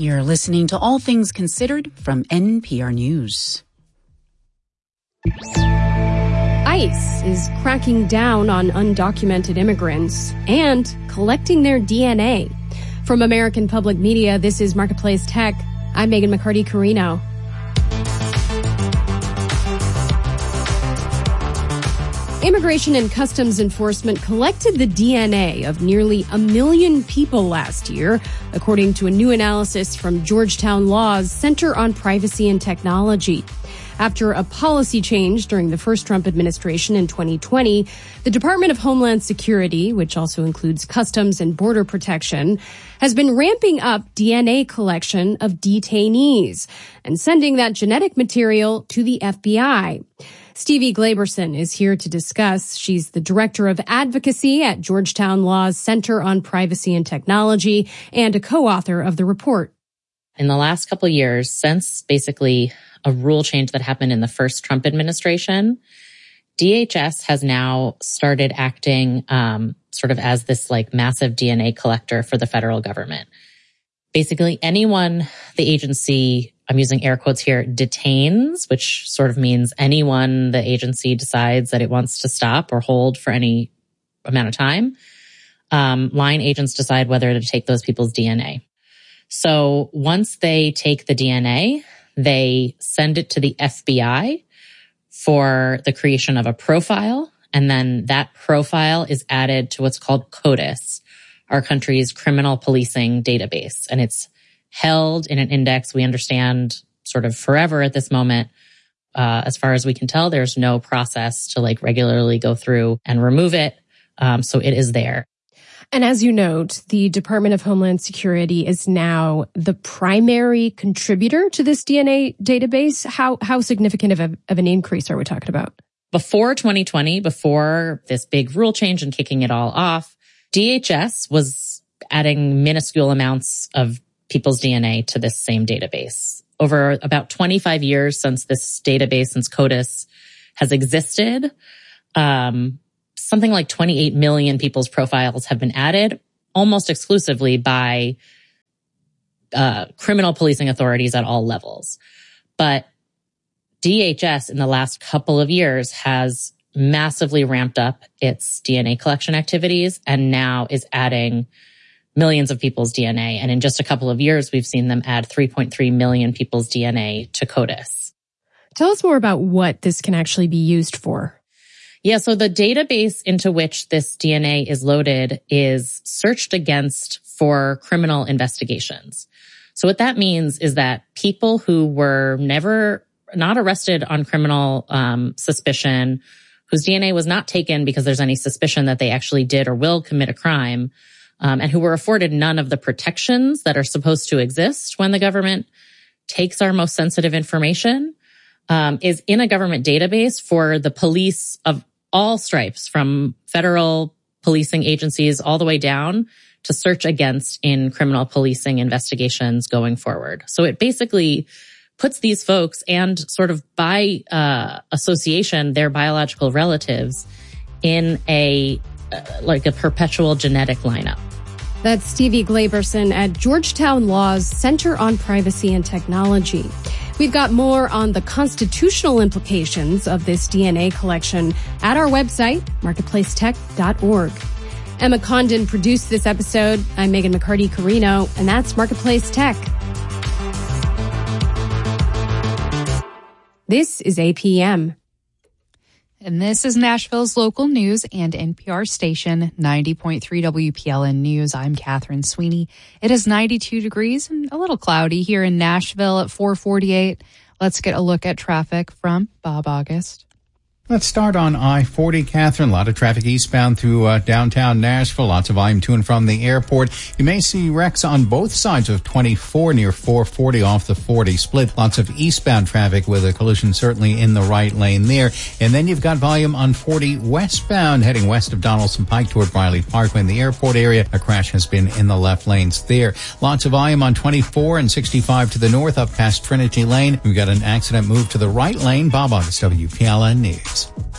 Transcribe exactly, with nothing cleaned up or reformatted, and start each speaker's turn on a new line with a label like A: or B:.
A: You're listening to All Things Considered from N P R News.
B: ICE is cracking down on undocumented immigrants and collecting their D N A. From American Public Media, this is Marketplace Tech. I'm Megan McCarty-Carino. Immigration and Customs Enforcement collected the D N A of nearly a million people last year, according to a new analysis from Georgetown Law's Center on Privacy and Technology. After a policy change during the first Trump administration in twenty twenty, the Department of Homeland Security, which also includes Customs and Border Protection, has been ramping up D N A collection of detainees and sending that genetic material to the F B I. Stevie Glaberson is here to discuss. She's the Director of Advocacy at Georgetown Law's Center on Privacy and Technology and a co-author of the report.
C: In the last couple of years, since basically a rule change that happened in the first Trump administration, D H S has now started acting um, sort of as this like massive D N A collector for the federal government. Basically, anyone the agency, I'm using air quotes here, detains, which sort of means anyone the agency decides that it wants to stop or hold for any amount of time, um, line agents decide whether to take those people's D N A. So once they take the D N A, they send it to the F B I for the creation of a profile, and then that profile is added to what's called CODIS, our country's criminal policing database. And it's held in an index, we understand, sort of forever at this moment. Uh, as far as we can tell, there's no process to like regularly go through and remove it. Um, so it is there.
B: And as you note, the Department of Homeland Security is now the primary contributor to this D N A database. How how significant of, a, of an increase are we talking about?
C: Before twenty twenty, before this big rule change and kicking it all off, D H S was adding minuscule amounts of people's D N A to this same database. Over about twenty-five years since this database, since CODIS has existed, um, something like twenty-eight million people's profiles have been added almost exclusively by uh, criminal policing authorities at all levels. But D H S in the last couple of years has massively ramped up its D N A collection activities and now is adding millions of people's D N A. And in just a couple of years, we've seen them add three point three million people's D N A to CODIS.
B: Tell us more about what this can actually be used for.
C: Yeah, so the database into which this D N A is loaded is searched against for criminal investigations. So what that means is that people who were never, not arrested on criminal um, suspicion, whose D N A was not taken because there's any suspicion that they actually did or will commit a crime, um, and who were afforded none of the protections that are supposed to exist when the government takes our most sensitive information, um, is in a government database for the police of all stripes, from federal policing agencies all the way down, to search against in criminal policing investigations going forward. So it basically puts these folks and sort of by uh, association, their biological relatives in a uh, like a perpetual genetic lineup.
B: That's Stevie Glaberson at Georgetown Law's Center on Privacy and Technology. We've got more on the constitutional implications of this D N A collection at our website, marketplace tech dot org. Emma Condon produced this episode. I'm Megan McCarty-Carino, and that's Marketplace Tech. This is A P M.
D: And this is Nashville's local news and N P R station, ninety point three W P L N News. I'm Catherine Sweeney. It is ninety-two degrees and a little cloudy here in Nashville at four forty-eight. Let's get a look at traffic from Bob August.
E: Let's start on I forty, Catherine. A lot of traffic eastbound through uh, downtown Nashville. Lots of volume to and from the airport. You may see wrecks on both sides of twenty-four near four forty off the forty split. Lots of eastbound traffic with a collision certainly in the right lane there. And then you've got volume on forty westbound heading west of Donaldson Pike toward Riley Parkway in the airport area. A crash has been in the left lanes there. Lots of volume on twenty-four and sixty-five to the north up past Trinity Lane. We've got an accident move to the right lane. Bob August, W P L N News.